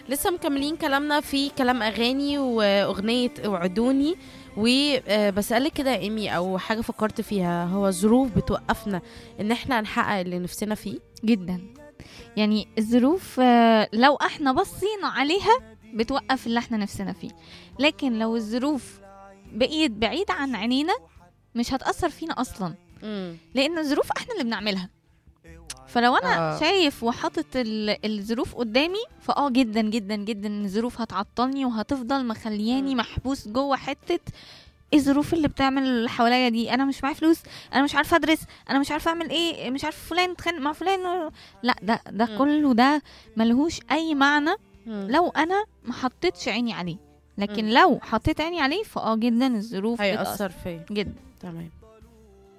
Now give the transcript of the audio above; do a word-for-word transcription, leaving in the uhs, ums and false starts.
لسه مكملين كلامنا في كلام اغاني واغنيه وعدوني. وبسألك كده يا ايمي، او حاجه فكرت فيها، هو الظروف بتوقفنا ان احنا نحقق اللي نفسنا فيه؟ جدا. يعني الظروف آه، لو احنا بصينا عليها بتوقف اللي احنا نفسنا فيه، لكن لو الظروف بقيت بعيدة عن عينينا مش هتأثر فينا اصلا، امم لان الظروف احنا اللي بنعملها. فلو انا آه. آه. شايف وحاطط ال- الظروف قدامي، فاه جدا جدا جدا الظروف هتعطلني وهتفضل مخلياني مم. محبوس جوه حتة ايه الظروف اللي بتعمل اللي حواليا دي. انا مش معايا فلوس، انا مش عارفه ادرس، انا مش عارفه اعمل ايه، مش عارفه فلان اتخانق مع فلان. لا، ده ده مم. كله ده ملهوش اي معنى مم. لو انا ما حطيتش عيني عليه. لكن مم. لو حطيت عيني عليه فاه جدا الظروف بتأثر هيأثر فيا. جدا. تمام.